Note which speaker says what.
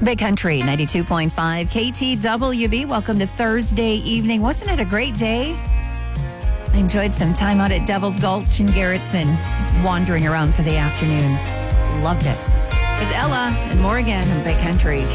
Speaker 1: Big Country 92.5 KTWB. Welcome to Thursday evening. Wasn't it a great day? I enjoyed some time out at Devil's Gulch in Garrettson, wandering around for the afternoon. Loved it. It's Ella and Morgan in Big Country.